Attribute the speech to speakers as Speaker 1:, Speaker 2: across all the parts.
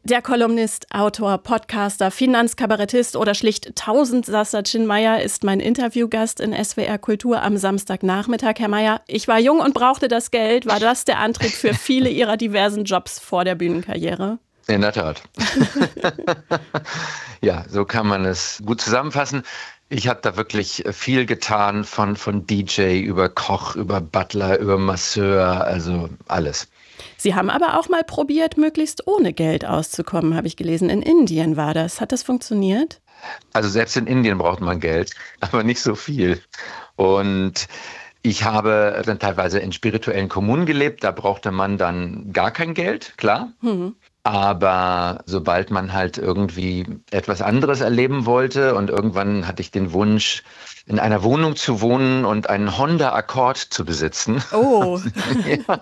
Speaker 1: Der Kolumnist, Autor, Podcaster, Finanzkabarettist oder schlicht Tausendsasser Chin Meyer ist mein Interviewgast in SWR Kultur am Samstagnachmittag. Herr Meyer, ich war jung und brauchte das Geld. War das der Antrieb für viele Ihrer diversen Jobs vor der Bühnenkarriere?
Speaker 2: In der Tat. Ja, so kann man es gut zusammenfassen. Ich habe da wirklich viel getan, von DJ über Koch, über Butler, über Masseur, also alles.
Speaker 1: Sie haben aber auch mal probiert, möglichst ohne Geld auszukommen, habe ich gelesen. In Indien war das. Hat das funktioniert?
Speaker 2: Also selbst in Indien braucht man Geld, aber nicht so viel. Und ich habe dann teilweise in spirituellen Kommunen gelebt. Da brauchte man dann gar kein Geld, klar. Aber sobald man halt irgendwie etwas anderes erleben wollte und irgendwann hatte ich den Wunsch, in einer Wohnung zu wohnen und einen Honda Accord zu besitzen.
Speaker 1: Oh.
Speaker 2: Ja.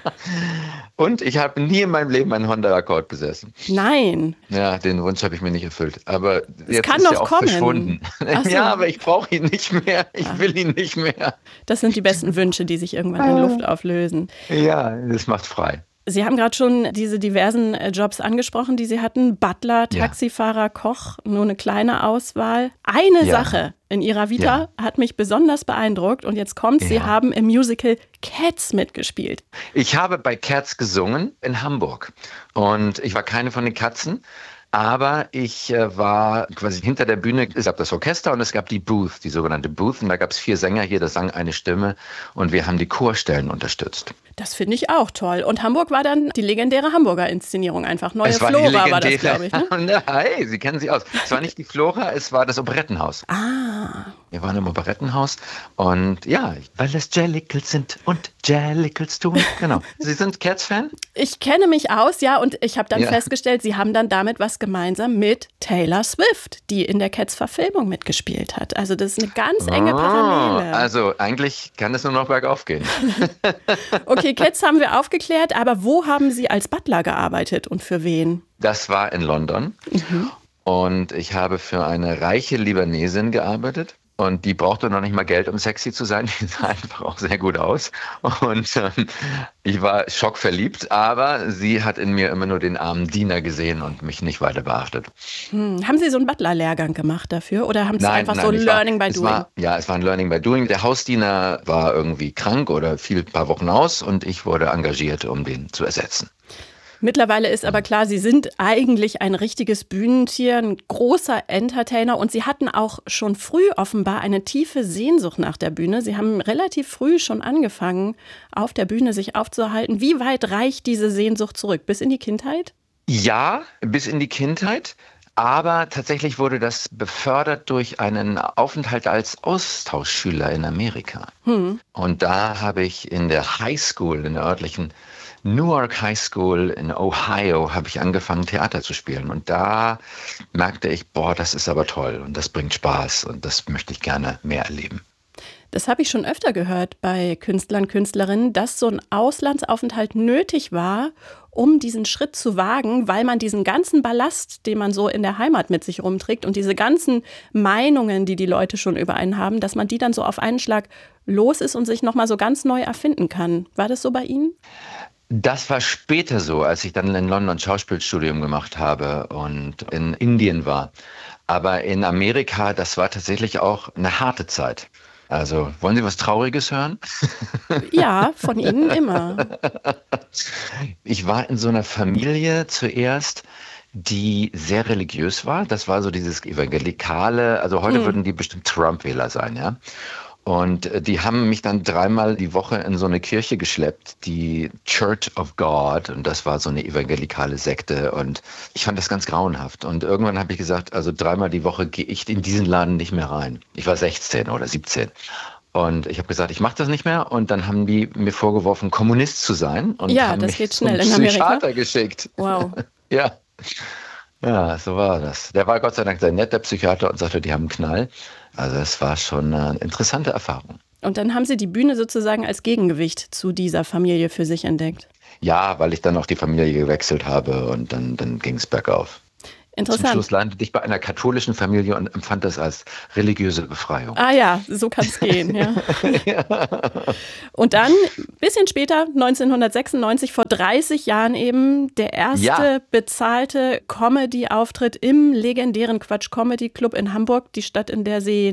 Speaker 2: Und ich habe nie in meinem Leben einen Honda Accord besessen.
Speaker 1: Nein.
Speaker 2: Ja, den Wunsch habe ich mir nicht erfüllt. Aber
Speaker 1: es
Speaker 2: jetzt
Speaker 1: kann
Speaker 2: ist
Speaker 1: noch
Speaker 2: er auch
Speaker 1: kommen.
Speaker 2: verschwunden.
Speaker 1: So.
Speaker 2: Ja, aber ich brauche ihn nicht mehr. Ich will ihn nicht mehr.
Speaker 1: Das sind die besten Wünsche, die sich irgendwann in Luft auflösen.
Speaker 2: Ja, das macht frei.
Speaker 1: Sie haben gerade schon diese diversen Jobs angesprochen, die Sie hatten. Butler, Taxifahrer, Koch, nur eine kleine Auswahl. Eine Sache in Ihrer Vita hat mich besonders beeindruckt. Und jetzt kommt's, Sie haben im Musical Cats mitgespielt.
Speaker 2: Ich habe bei Cats gesungen in Hamburg. Und ich war keine von den Katzen. Aber ich war quasi hinter der Bühne, es gab das Orchester und es gab die Booth, die sogenannte Booth. Und da gab es 4 Sänger, jeder sang eine Stimme und wir haben die Chorstellen unterstützt.
Speaker 1: Das finde ich auch toll. Und Hamburg war dann die legendäre Hamburger Inszenierung einfach. Neue Flora war das, glaube ich. Ne?
Speaker 2: Hey, Sie kennen sie aus. Es war nicht die Flora, es war das Operettenhaus.
Speaker 1: Ah.
Speaker 2: Wir waren im Operettenhaus und ja, weil es Jellicles sind und Jellicles tun. Genau. Sie sind Cats-Fan?
Speaker 1: Ich kenne mich aus, ja, und ich habe dann festgestellt, Sie haben dann damit was gemeinsam mit Taylor Swift, die in der Cats-Verfilmung mitgespielt hat. Also das ist eine ganz enge Parallele.
Speaker 2: Also eigentlich kann es nur noch bergauf gehen.
Speaker 1: Okay, Cats haben wir aufgeklärt, aber wo haben Sie als Butler gearbeitet und für wen?
Speaker 2: Das war in London und ich habe für eine reiche Libanesin gearbeitet. Und die brauchte noch nicht mal Geld, um sexy zu sein. Die sah einfach auch sehr gut aus. Und ich war schockverliebt, aber sie hat in mir immer nur den armen Diener gesehen und mich nicht weiter beachtet.
Speaker 1: Haben Sie so einen Butler-Lehrgang gemacht dafür? Oder haben Sie einfach so Learning by Doing?
Speaker 2: Es war ein Learning by Doing. Der Hausdiener war irgendwie krank oder fiel ein paar Wochen aus und ich wurde engagiert, um den zu ersetzen.
Speaker 1: Mittlerweile ist aber klar, Sie sind eigentlich ein richtiges Bühnentier, ein großer Entertainer und Sie hatten auch schon früh offenbar eine tiefe Sehnsucht nach der Bühne. Sie haben relativ früh schon angefangen, auf der Bühne sich aufzuhalten. Wie weit reicht diese Sehnsucht zurück? Bis in die Kindheit?
Speaker 2: Ja, bis in die Kindheit. Aber tatsächlich wurde das befördert durch einen Aufenthalt als Austauschschüler in Amerika. Und da habe ich in der High School, in der örtlichen Newark High School in Ohio, habe ich angefangen, Theater zu spielen. Und da merkte ich, das ist aber toll und das bringt Spaß und das möchte ich gerne mehr erleben.
Speaker 1: Das habe ich schon öfter gehört bei Künstlern, Künstlerinnen, dass so ein Auslandsaufenthalt nötig war, um diesen Schritt zu wagen, weil man diesen ganzen Ballast, den man so in der Heimat mit sich rumträgt und diese ganzen Meinungen, die die Leute schon über einen haben, dass man die dann so auf einen Schlag los ist und sich nochmal so ganz neu erfinden kann. War das so bei Ihnen?
Speaker 2: Das war später so, als ich dann in London Schauspielstudium gemacht habe und in Indien war. Aber in Amerika, das war tatsächlich auch eine harte Zeit. Also, wollen Sie was Trauriges hören?
Speaker 1: Ja, von Ihnen immer.
Speaker 2: Ich war in so einer Familie zuerst, die sehr religiös war. Das war so dieses evangelikale, also heute würden die bestimmt Trump-Wähler sein, ja. Und die haben mich dann 3-mal die Woche in so eine Kirche geschleppt, die Church of God. Und das war so eine evangelikale Sekte. Und ich fand das ganz grauenhaft. Und irgendwann habe ich gesagt, also 3-mal die Woche gehe ich in diesen Laden nicht mehr rein. Ich war 16 oder 17. Und ich habe gesagt, ich mache das nicht mehr. Und dann haben die mir vorgeworfen, Kommunist zu sein. Und haben
Speaker 1: das
Speaker 2: mich
Speaker 1: geht schnell
Speaker 2: zum
Speaker 1: in Amerika.
Speaker 2: Psychiater geschickt.
Speaker 1: Wow.
Speaker 2: Ja. Ja, so war das. Der war Gott sei Dank sehr nett, der Psychiater, und sagte, die haben einen Knall. Also es war schon eine interessante Erfahrung.
Speaker 1: Und dann haben Sie die Bühne sozusagen als Gegengewicht zu dieser Familie für sich entdeckt?
Speaker 2: Ja, weil ich dann auch die Familie gewechselt habe und dann ging es bergauf.
Speaker 1: Interessant.
Speaker 2: Zum Schluss landete ich bei einer katholischen Familie und empfand das als religiöse Befreiung.
Speaker 1: Ah ja, so kann es gehen, ja.
Speaker 2: Ja.
Speaker 1: Und dann, ein bisschen später, 1996, vor 30 Jahren eben, der erste bezahlte Comedy-Auftritt im legendären Quatsch Comedy Club in Hamburg, die Stadt, in der Sie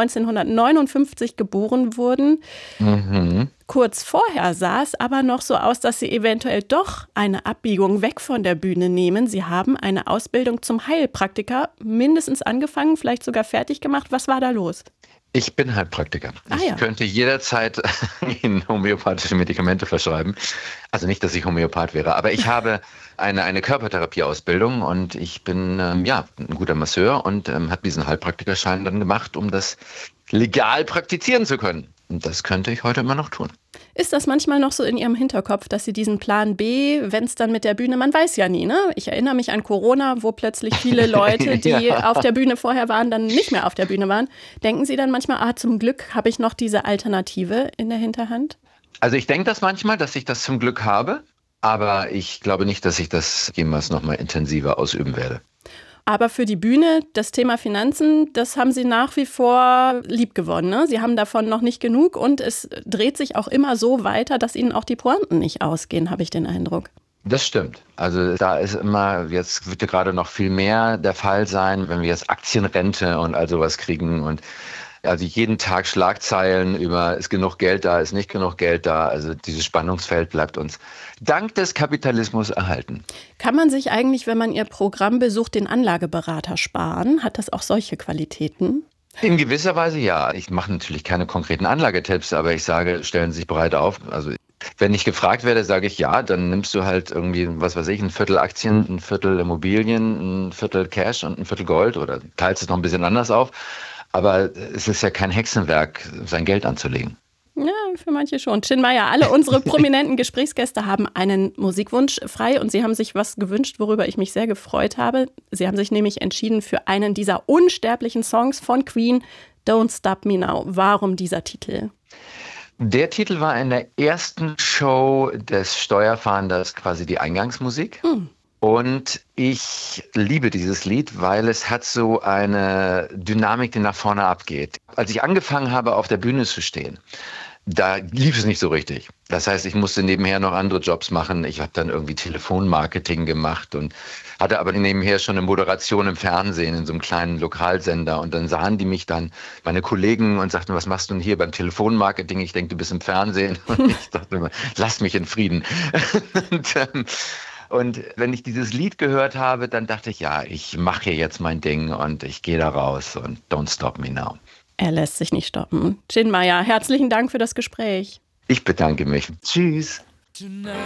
Speaker 1: 1959 geboren wurden.
Speaker 2: Mhm.
Speaker 1: Kurz vorher sah es aber noch so aus, dass Sie eventuell doch eine Abbiegung weg von der Bühne nehmen. Sie haben eine Ausbildung zum Heilpraktiker mindestens angefangen, vielleicht sogar fertig gemacht. Was war da los?
Speaker 2: Ich bin Heilpraktiker. Ich könnte jederzeit Ihnen homöopathische Medikamente verschreiben. Also nicht, dass ich Homöopath wäre, aber ich habe eine Körpertherapieausbildung und ich bin ein guter Masseur und habe diesen Heilpraktikerschein dann gemacht, um das legal praktizieren zu können. Und das könnte ich heute immer noch tun.
Speaker 1: Ist das manchmal noch so in Ihrem Hinterkopf, dass Sie diesen Plan B, wenn es dann mit der Bühne, man weiß ja nie, ne? Ich erinnere mich an Corona, wo plötzlich viele Leute, die auf der Bühne vorher waren, dann nicht mehr auf der Bühne waren. Denken Sie dann manchmal, zum Glück habe ich noch diese Alternative in der Hinterhand?
Speaker 2: Also ich denke das manchmal, dass ich das zum Glück habe, aber ich glaube nicht, dass ich das jemals noch mal intensiver ausüben werde.
Speaker 1: Aber für die Bühne, das Thema Finanzen, das haben Sie nach wie vor liebgewonnen, ne? Sie haben davon noch nicht genug und es dreht sich auch immer so weiter, dass Ihnen auch die Pointen nicht ausgehen, habe ich den Eindruck.
Speaker 2: Das stimmt. Also da ist immer, jetzt wird ja gerade noch viel mehr der Fall sein, wenn wir jetzt Aktienrente und all sowas kriegen und also jeden Tag Schlagzeilen über ist genug Geld da, ist nicht genug Geld da. Also dieses Spannungsfeld bleibt uns dank des Kapitalismus erhalten.
Speaker 1: Kann man sich eigentlich, wenn man Ihr Programm besucht, den Anlageberater sparen? Hat das auch solche Qualitäten?
Speaker 2: In gewisser Weise ja. Ich mache natürlich keine konkreten Anlagetipps, aber ich sage, stellen Sie sich bereit auf. Also wenn ich gefragt werde, sage ich ja, dann nimmst du halt irgendwie, was weiß ich, ein Viertel Aktien, ein Viertel Immobilien, ein Viertel Cash und ein Viertel Gold oder teilst es noch ein bisschen anders auf. Aber es ist ja kein Hexenwerk, sein Geld anzulegen.
Speaker 1: Ja, für manche schon. Chinmaya, alle unsere prominenten Gesprächsgäste haben einen Musikwunsch frei und Sie haben sich was gewünscht, worüber ich mich sehr gefreut habe. Sie haben sich nämlich entschieden für einen dieser unsterblichen Songs von Queen, Don't Stop Me Now. Warum dieser Titel?
Speaker 2: Der Titel war in der ersten Show des Steuerfahnders quasi die Eingangsmusik. Und ich liebe dieses Lied, weil es hat so eine Dynamik, die nach vorne abgeht. Als ich angefangen habe, auf der Bühne zu stehen, da lief es nicht so richtig. Das heißt, ich musste nebenher noch andere Jobs machen. Ich habe dann irgendwie Telefonmarketing gemacht und hatte aber nebenher schon eine Moderation im Fernsehen in so einem kleinen Lokalsender. Und dann sahen die mich dann, meine Kollegen, und sagten, was machst du denn hier beim Telefonmarketing? Ich denke, du bist im Fernsehen. Und ich dachte immer, lass mich in Frieden. Und wenn ich dieses Lied gehört habe, dann dachte ich, ja, ich mache hier jetzt mein Ding und ich gehe da raus und don't stop me now.
Speaker 1: Er lässt sich nicht stoppen. Chinmaya, herzlichen Dank für das Gespräch.
Speaker 2: Ich bedanke mich. Tschüss.
Speaker 3: Tonight